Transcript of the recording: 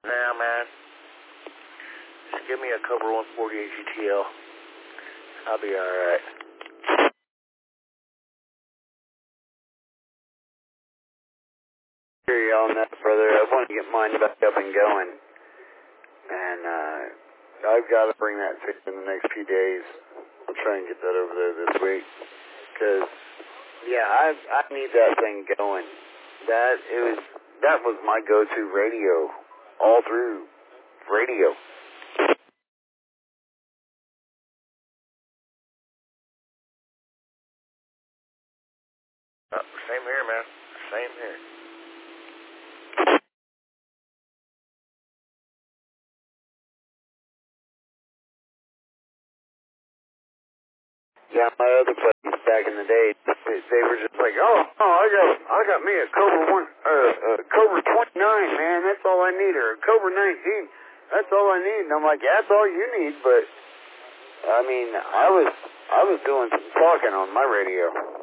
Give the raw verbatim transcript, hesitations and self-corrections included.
Nah, man. Just give me a Cobra one forty-eight G T L. I'll be alright. Hear you on that, brother. I want to get mine back up and going. And, uh, I've got to bring that fixed in the next few days. I'll try and get that over there this week. Because, yeah, I I need that thing going. That, it was, that was my go-to radio. All through radio. Uh, same here, man. Same here. Yeah, my other buddies back in the day, they, they were just like, oh, oh, I got, I got me a Cobra one, uh, uh, Cobra twenty-nine, man. That's all I need, or a Cobra nineteen. That's all I need. And I'm like, that's all you need. But I mean, I was, I was doing some talking on my radio.